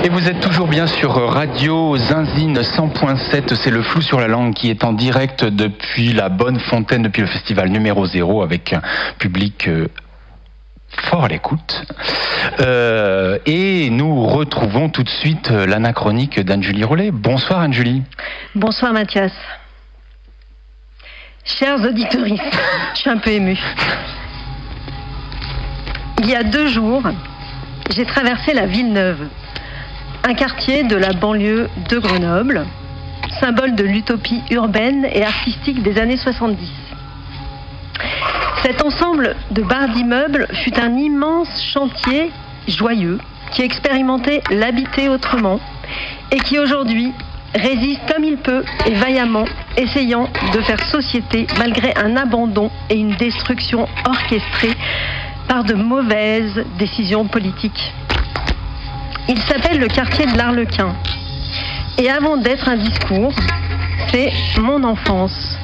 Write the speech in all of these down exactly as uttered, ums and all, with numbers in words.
Et vous êtes toujours bien sur Radio Zinzine cent point sept, c'est le flou sur la langue qui est en direct depuis la Bonne Fontaine, depuis le festival numéro zéro avec un public euh, fort à l'écoute. Euh, et nous retrouvons tout de suite l'anachronique d'Anne-Julie Rollet. Bonsoir Anne-Julie. Bonsoir Mathias. Chers auditoristes, je suis un peu émue. Il y a deux jours, j'ai traversé la Villeneuve, un quartier de la banlieue de Grenoble, symbole de l'utopie urbaine et artistique des années soixante-dix. Cet ensemble de barres d'immeubles fut un immense chantier joyeux qui expérimentait l'habiter autrement et qui aujourd'hui résiste comme il peut et vaillamment, essayant de faire société malgré un abandon et une destruction orchestrée par de mauvaises décisions politiques. Il s'appelle le quartier de l'Arlequin. Et avant d'être un discours, c'est mon enfance.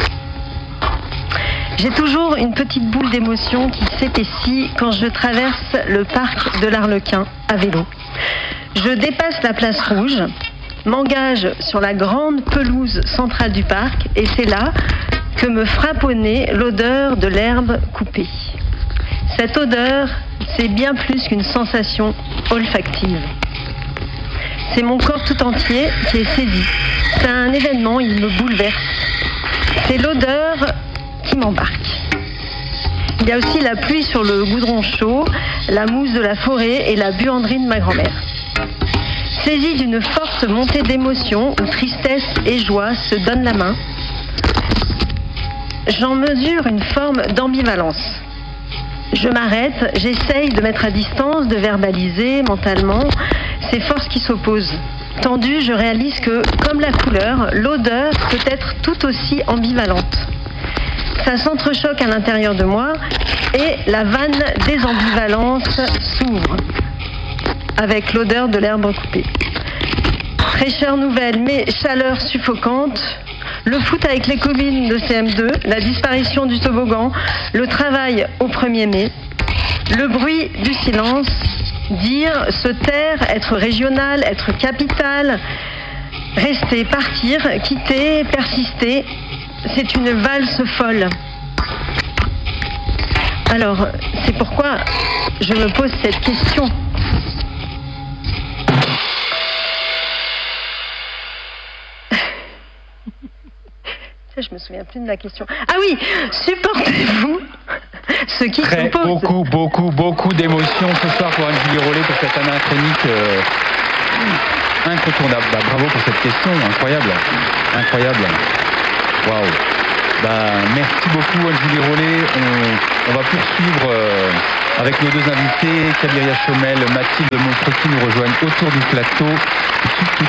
J'ai toujours une petite boule d'émotion qui s'épaissit quand je traverse le parc de l'Arlequin à vélo. Je dépasse la place rouge, m'engage sur la grande pelouse centrale du parc et c'est là que me frappe au nez l'odeur de l'herbe coupée. Cette odeur, c'est bien plus qu'une sensation olfactive. C'est mon corps tout entier qui est saisi. C'est un événement, il me bouleverse. C'est l'odeur qui m'embarque. Il y a aussi la pluie sur le goudron chaud, la mousse de la forêt et la buanderie de ma grand-mère. Saisi d'une forte montée d'émotions où tristesse et joie se donnent la main, j'en mesure une forme d'ambivalence. Je m'arrête, j'essaye de mettre à distance, de verbaliser mentalement ces forces qui s'opposent. Tendu, je réalise que, comme la couleur, l'odeur peut être tout aussi ambivalente. Ça s'entrechoque à l'intérieur de moi et la vanne des ambivalences s'ouvre avec l'odeur de l'herbe coupée. Fraîcheur nouvelle, mais chaleur suffocante. Le foot avec les copines de C M deux, la disparition du toboggan, le travail au premier mai, le bruit du silence, dire, se taire, être régional, être capital, rester, partir, quitter, persister, c'est une valse folle. Alors, c'est pourquoi je me pose cette question. Je me souviens plus de la question. Ah oui, supportez-vous ce qui Très, s'oppose. Beaucoup, beaucoup, beaucoup d'émotions ce soir pour Anne-Julie Rollet pour cette anachronique euh, incontournable. Bah, bravo pour cette question, incroyable, incroyable. Waouh. Bah, merci beaucoup Anne-Julie Rollet. On, on va poursuivre euh, avec nos deux invités, Kabiria Chomel, Mathilde Montreux qui nous rejoignent autour du plateau.